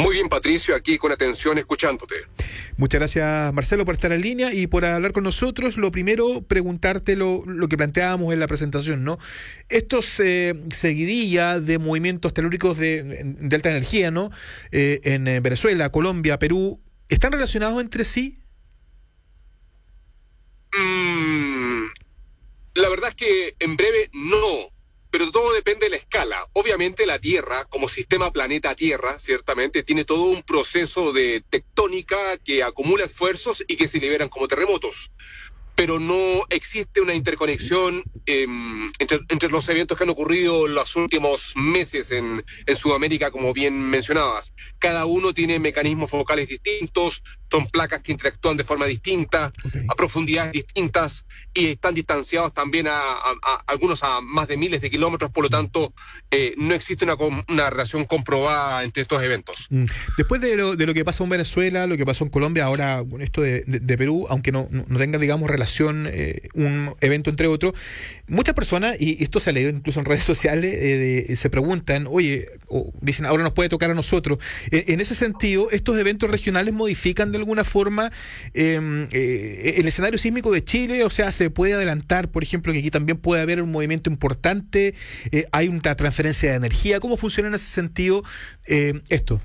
Muy bien, Patricio, aquí con atención escuchándote. Muchas gracias, Marcelo, por estar en línea y por hablar con nosotros. Lo primero, preguntarte lo que planteábamos en la presentación, ¿no? Estos seguidilla de movimientos telúricos de alta energía, ¿no? En Venezuela, Colombia, Perú, ¿están relacionados entre sí? La verdad es que en breve no. Pero todo depende de la escala. Obviamente la Tierra, como sistema planeta Tierra, ciertamente, tiene todo un proceso de tectónica que acumula esfuerzos y que se liberan como terremotos. Pero no existe una interconexión entre los eventos que han ocurrido en los últimos meses en Sudamérica, como bien mencionabas. Cada uno tiene mecanismos focales distintos, son placas que interactúan de forma distinta, a profundidades distintas, y están distanciados también algunos a más de miles de kilómetros, por lo tanto, no existe una relación comprobada entre estos eventos. Después de lo que pasó en Venezuela, lo que pasó en Colombia, ahora con esto de Perú, aunque no tenga, digamos, relación un evento entre otros, muchas personas, y esto se ha leído incluso en redes sociales, se preguntan, oye, o dicen, ahora nos puede tocar a nosotros. En ese sentido, ¿estos eventos regionales modifican de alguna forma el escenario sísmico de Chile? O sea, ¿se puede adelantar, por ejemplo, que aquí también puede haber un movimiento importante? ¿Hay una transferencia de energía? ¿Cómo funciona en ese sentido esto?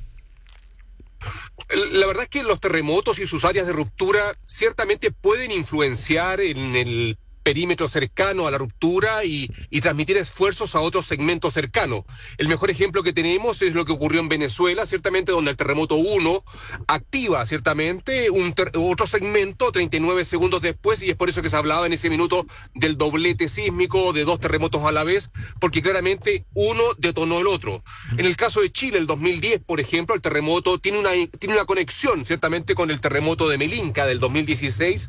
La verdad es que los terremotos y sus áreas de ruptura ciertamente pueden influenciar en el perímetro cercano a la ruptura y transmitir esfuerzos a otros segmentos cercanos. El mejor ejemplo que tenemos es lo que ocurrió en Venezuela, ciertamente, donde el terremoto 1 activa ciertamente otro segmento 39 segundos después, y es por eso que se hablaba en ese minuto del doblete sísmico, de dos terremotos a la vez, porque claramente uno detonó el otro. En el caso de Chile, el 2010, por ejemplo, el terremoto tiene una conexión ciertamente con el terremoto de Melinca del 2016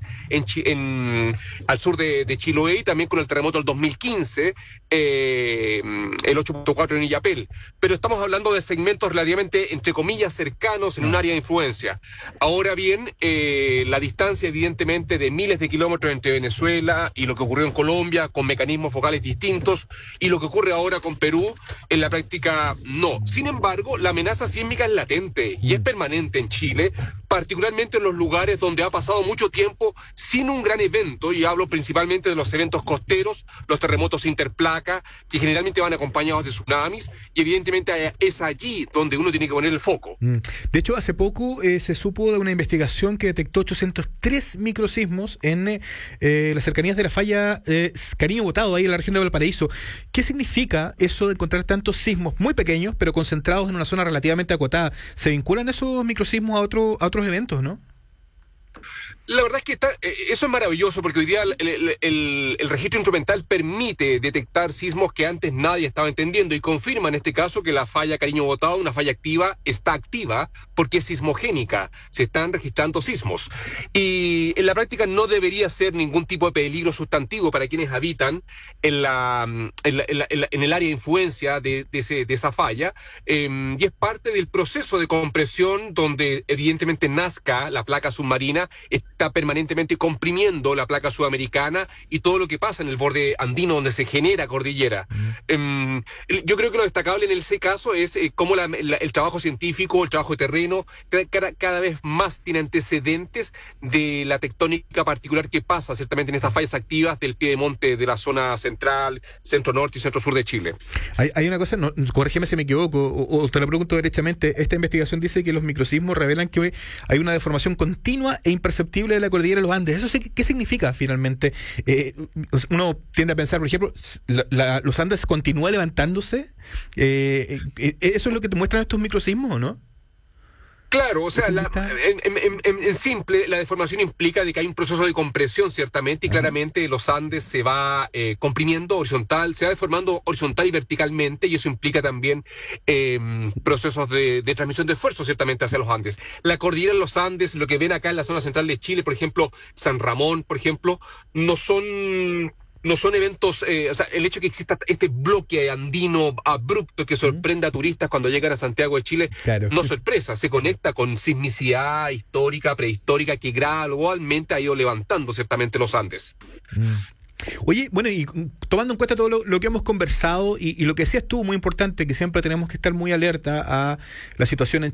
al sur de Chiloé, y también con el terremoto del 2015, el 8.4 en Illapel. Pero estamos hablando de segmentos relativamente, entre comillas, cercanos en un área de influencia. Ahora bien, la distancia evidentemente de miles de kilómetros entre Venezuela y lo que ocurrió en Colombia, con mecanismos focales distintos, y lo que ocurre ahora con Perú, en la práctica no. Sin embargo, la amenaza sísmica es latente y es permanente en Chile, particularmente en los lugares donde ha pasado mucho tiempo sin un gran evento, y hablo principalmente de los eventos costeros, los terremotos interplaca, que generalmente van acompañados de tsunamis, y evidentemente es allí donde uno tiene que poner el foco. De hecho, hace poco se supo de una investigación que detectó 803 microsismos en las cercanías de la falla Cariño Botado, ahí en la región de Valparaíso. ¿Qué significa eso de encontrar tantos sismos muy pequeños, pero concentrados en una zona relativamente acotada? ¿Se vinculan esos microsismos a otros eventos, no? La verdad es que eso es maravilloso, porque hoy día el registro instrumental permite detectar sismos que antes nadie estaba entendiendo, y confirma en este caso que la falla Cariño Botado, una falla activa, está activa porque es sismogénica, se están registrando sismos. Y en la práctica no debería ser ningún tipo de peligro sustantivo para quienes habitan en el área de influencia de esa falla, y es parte del proceso de compresión donde evidentemente Nazca, la placa submarina, está permanentemente comprimiendo la placa sudamericana y todo lo que pasa en el borde andino donde se genera cordillera. Yo creo que lo destacable en ese caso es cómo el trabajo científico, el trabajo de terreno, cada vez más tiene antecedentes de la tectónica particular que pasa ciertamente en estas fallas activas del piedemonte de la zona central, centro-norte y centro-sur de Chile. Hay una cosa, corrígeme si me equivoco, o te lo pregunto derechamente. Esta investigación dice que los microsismos revelan que hay una deformación continua e imperceptible de la cordillera de los Andes. ¿Eso qué significa finalmente? Uno tiende a pensar, por ejemplo, los Andes continúan levantándose. ¿Eso es lo que te muestran estos microsismos o no? Claro, o sea, en simple, la deformación implica de que hay un proceso de compresión, ciertamente, y claramente los Andes se va comprimiendo horizontal, se va deformando horizontal y verticalmente, y eso implica también procesos de transmisión de esfuerzo, ciertamente, hacia los Andes. La cordillera de los Andes, lo que ven acá en la zona central de Chile, por ejemplo, San Ramón, por ejemplo, no son eventos, o sea, el hecho de que exista este bloque andino abrupto que sorprende a turistas cuando llegan a Santiago de Chile, claro, no sorpresa, se conecta con sismicidad histórica, prehistórica, que gradualmente ha ido levantando ciertamente los Andes. Oye, bueno, y tomando en cuenta todo lo que hemos conversado y lo que decías tú, muy importante, que siempre tenemos que estar muy alerta a la situación en